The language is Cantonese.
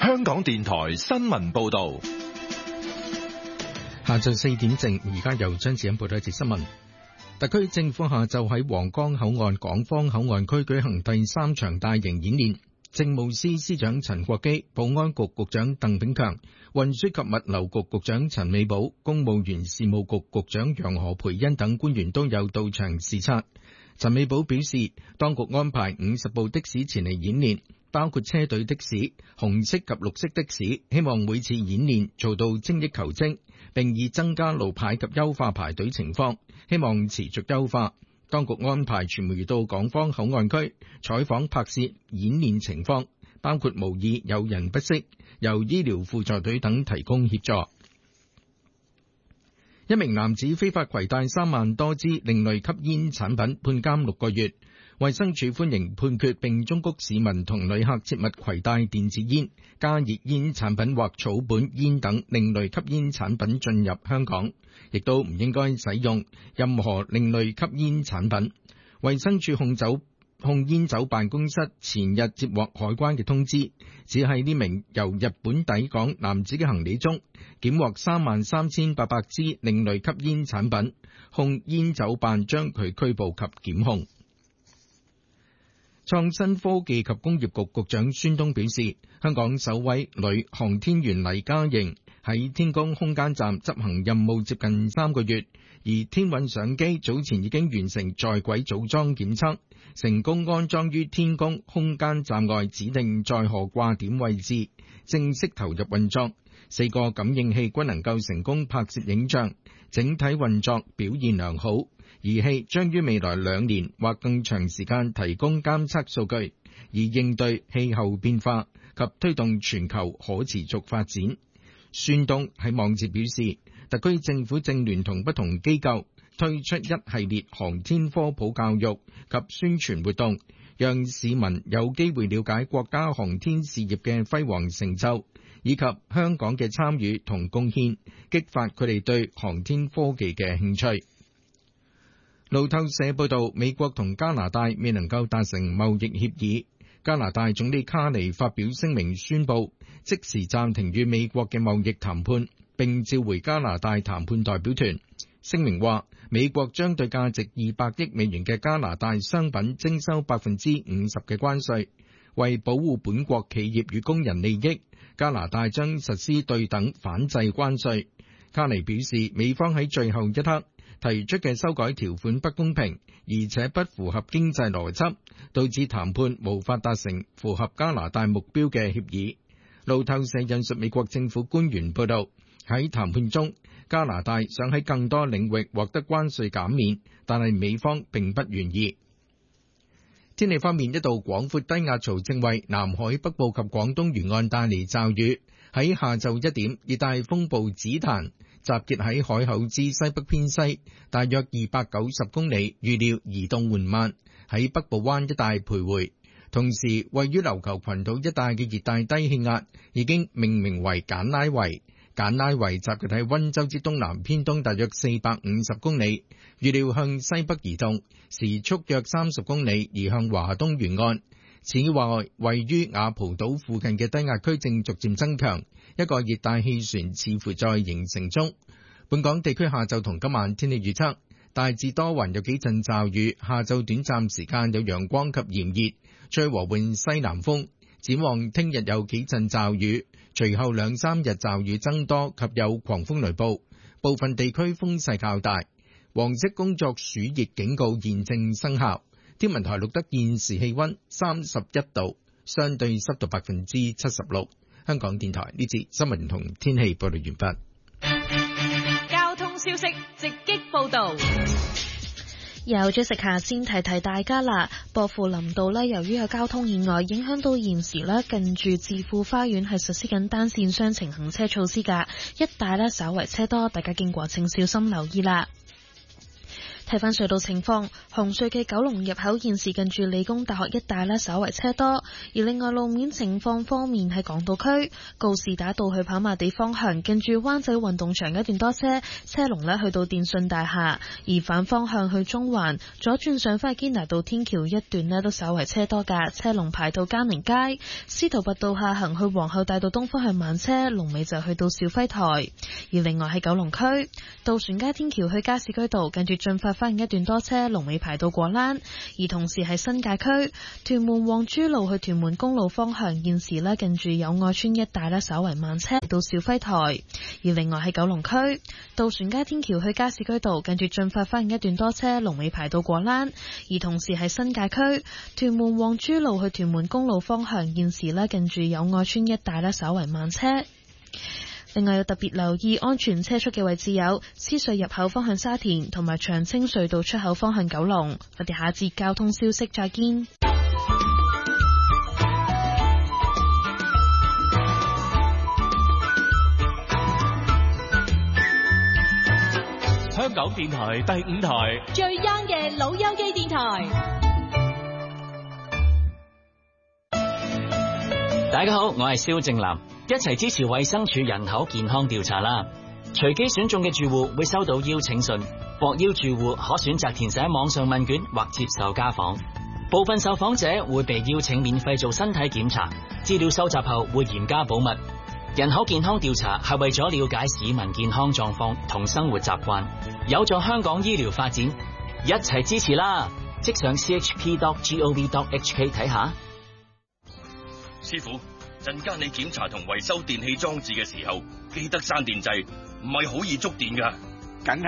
香港電台新聞報道。 下晝4點正，而家由張子欣報道一節新聞。特區政府下晝喺皇崗口岸港方口岸區舉行第3場大型演練。政務司司長陳國基、保安局局長鄧炳強、運輸及物流局局長陳美寶、公務員事務局局長楊何蓓茵等官員都有到場視察。陳美寶表示，當局安排50部的士前嚟演練，包括車隊的士、紅色及綠色的士，希望每次演練做到精益求精，並以增加路牌及優化排隊情況，希望持續優化。當局安排傳媒到港方口岸區採訪拍攝演練情況，包括模擬有人不適，由醫療輔助隊等提供協助。一名男子非法攜帶3萬多支另類吸煙產品，判監6個月。衛生署歡迎判決，並忠告市民同旅客切勿攜帶電子煙、加熱煙產品或草本煙等另類吸煙產品進入香港，亦都唔應該使用任何另類吸煙產品。衛生署控煙酒辦公室前日接獲海關嘅通知，只係呢名由日本抵港男子嘅行李中檢獲33800支另類吸煙產品，控煙酒辦將佢拘捕及檢控。創新科技及工業局局長孫東表示，香港首位女航天員黎嘉瑩喺天宮空間站執行任務接近3個月，而天韻相機早前已經完成在軌組裝檢測，成功安裝於天宮空間站外指定載荷掛點位置，正式投入運作。4個感應器均能夠成功拍攝影像，整體運作表現良好。儀器將於未來2年或更長時間提供監測數據，以應對氣候變化及推動全球可持續發展。孫東喺網誌表示，特區政府正聯同不同機構推出一系列航天科普教育及宣傳活動，讓市民有機會了解國家航天事業嘅輝煌成就，以及香港嘅參與同貢獻，激發佢哋對航天科技嘅興趣。路透社報道，美國同加拿大未能夠達成貿易協議。加拿大總理卡尼發表聲明宣布，即時暫停與美國嘅貿易談判，並召回加拿大談判代表團。聲明話，美國將對價值200億美元嘅加拿大商品徵收 50% 嘅關稅，為保護本國企業與工人利益，加拿大將實施對等反制關稅。卡尼表示，美方喺最後一刻提出嘅修改條款不公平，而且不符合經濟邏輯，導致談判無法達成符合加拿大目標嘅協議。路透社引述美國政府官員報道，喺談判中，加拿大想喺更多領域獲得關稅減免，但係美方並不願意。天氣方面，一道廣闊低壓槽正為南海北部及廣東沿岸帶嚟驟雨。喺下晝1點，熱帶風暴子彈集結喺海口之西北偏西，大約290公里，預料移動緩慢，喺北部灣一帶徘徊。同時，位於琉球群島一帶嘅熱帶低氣壓已經命名為簡拉維。簡拉維集結喺溫州之東南偏東大約450公里，預料向西北移動，時速約30公里，移向華東沿岸。此外，位於雅蒲島附近嘅低壓區正逐漸增強，一個熱帶氣旋似乎在形成中。本港地區下晝同今晚天氣預測，大致多雲，有幾陣驟雨，下晝短暫時間有陽光及炎熱，吹和緩西南風。展望聽日有幾陣驟雨，隨後2-3日驟雨增多及有狂風雷暴，部分地區風勢較大。黃色工作暑熱警告現正生效。天文台錄得現時氣溫31度，相對濕度76%。香港電台呢節新聞同天氣報道完畢。 交通消息直擊報道。 有咗食下先提提大家啦，薄扶林道呢，由於有交通意外，影響到現時呢近住置富花園係實施緊單線雙程行車措施㗎，一帶呢稍為車多，大家經過請小心留意啦。 睇返隧道情況，紅隧嘅九龍入口現時近住理工大學一帶呢，稍為車多。而另外路面情況方面，喺港島區告士打道去跑馬地方向，近住灣仔運動場一段多車，車龍呢去到電訊大廈。而反方向去中環左轉上返去堅拿道天橋一段呢，都稍為車多㗎，車龍排到嘉寧街。司徒拔道下行去皇后大道東方向慢車，龍尾就去到肇輝台。而另外喺九龍區渡船街天橋去加士居道，近住進發花園一段多車，龍尾排到過欄。而同時喺新界區屯門黃珠路去屯門公路方向，現時呢近住友愛邨一帶呢，稍為慢車到肇輝台。而另外喺九龍區渡船街天橋去加士居道，近住進發花園一段多車，龍尾排到過欄。而同時喺新界區屯門黃珠路去屯門公路方向，現時呢近住友愛邨一帶呢，稍為慢車。另外要特別留意安全車速嘅位置有獅隧入口方向沙田，同埋長青隧道出口方向九龍。我哋下節交通消息再見。 香港電台第5台最 young 嘅老友記電台。 大家好，我係蕭正南，一齊支持衛生署人口健康調查啦！隨機選中嘅住戶會收到邀請信，獲邀住戶可選擇填寫網上問卷或接受家訪。部分受訪者會被邀請免費做身體檢查，資料收集後會嚴加保密。人口健康調查係為咗了解市民健康狀況同生活習慣，有助香港醫療發展，一齊支持啦！即上 chp.gov.hk 睇下。 師傅，陣間你檢查同維修電器裝置嘅時候，記得閂電掣，唔係好易觸電㗎。